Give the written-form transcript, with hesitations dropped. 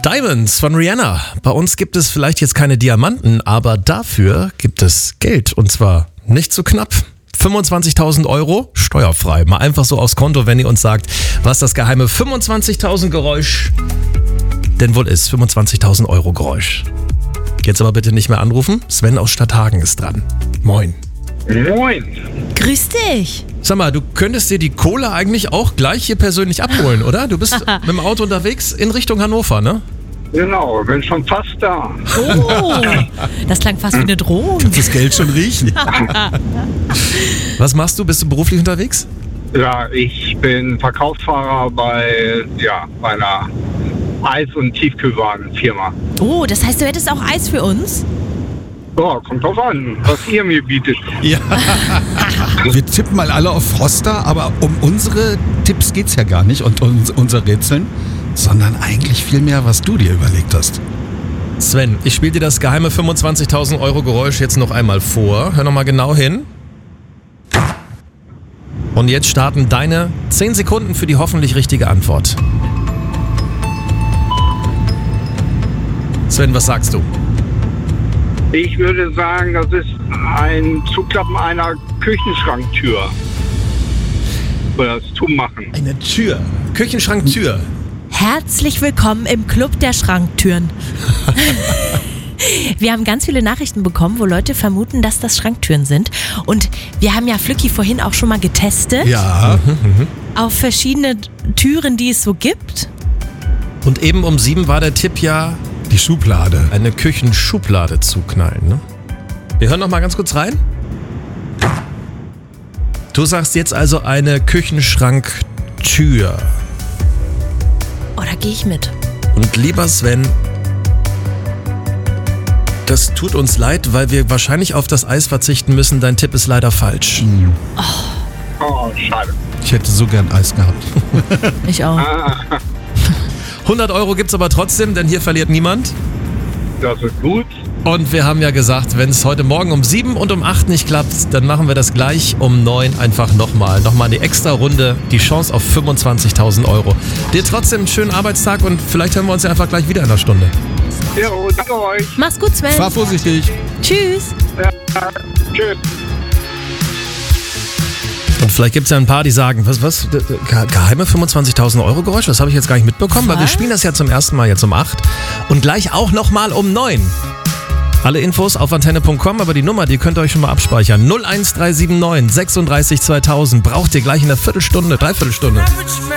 Diamonds von Rihanna. Bei uns gibt es vielleicht jetzt keine Diamanten, aber dafür gibt es Geld. Und zwar nicht so knapp. 25.000 Euro, steuerfrei. Mal einfach so aufs Konto, wenn ihr uns sagt, was das geheime 25.000 Geräusch denn wohl ist. 25.000 Euro Geräusch. Jetzt aber bitte nicht mehr anrufen. Sven aus Stadthagen ist dran. Moin. Moin. Grüß dich. Sag mal, du könntest dir die Kohle eigentlich auch gleich hier persönlich abholen, oder? Du bist mit dem Auto unterwegs in Richtung Hannover, ne? Genau, bin schon fast da. Oh, das klang fast wie eine Drohung. Das Geld schon riechen. Was machst du? Bist du beruflich unterwegs? Ja, ich bin Verkaufsfahrer bei einer Eis- und Tiefkühlwarenfirma. Oh, das heißt, du hättest auch Eis für uns? Ja, kommt drauf an, was ihr mir bietet. Ja. Wir tippen mal alle auf Froster, aber um unsere Tipps geht's ja gar nicht und unser Rätseln, sondern eigentlich viel mehr, was du dir überlegt hast. Sven, ich spiele dir das geheime 25.000 Euro Geräusch jetzt noch einmal vor. Hör nochmal genau hin. Und jetzt starten deine 10 Sekunden für die hoffentlich richtige Antwort. Sven, was sagst du? Ich würde sagen, das ist ein Zuklappen einer Küchenschranktür. Oder das Zumachen. Eine Tür. Küchenschranktür. Herzlich willkommen im Club der Schranktüren. Wir haben ganz viele Nachrichten bekommen, wo Leute vermuten, dass das Schranktüren sind. Und wir haben ja Flücki vorhin auch schon mal getestet. Ja. Auf verschiedene Türen, die es so gibt. Und eben um 7 war der Tipp ja, Die Schublade. eine Küchenschublade zuknallen. Ne? Wir hören noch mal ganz kurz rein. Du sagst jetzt also eine Küchenschranktür. Oh, da gehe ich mit. Und lieber Sven, das tut uns leid, weil wir wahrscheinlich auf das Eis verzichten müssen. Dein Tipp ist leider falsch. Oh, schade. Ich hätte so gern Eis gehabt. Ich auch. 100 Euro gibt's aber trotzdem, denn hier verliert niemand. Das ist gut. Und wir haben ja gesagt, wenn es heute Morgen um 7 und um 8 nicht klappt, dann machen wir das gleich um 9 einfach nochmal. Nochmal eine extra Runde, die Chance auf 25.000 Euro. Dir trotzdem einen schönen Arbeitstag und vielleicht hören wir uns ja einfach gleich wieder in einer Stunde. Jo, danke euch. Mach's gut, Sven. Fahr vorsichtig. Tschüss. Ja, tschüss. Und vielleicht gibt es ja ein paar, die sagen, was, geheime 25.000 Euro Geräusch? Das habe ich jetzt gar nicht mitbekommen, weil wir Was? spielen das ja zum ersten Mal jetzt um 8 und gleich auch nochmal um 9. Alle Infos auf antenne.com, aber die Nummer, die könnt ihr euch schon mal abspeichern. 01379 36 2000. Braucht ihr gleich in einer Dreiviertelstunde.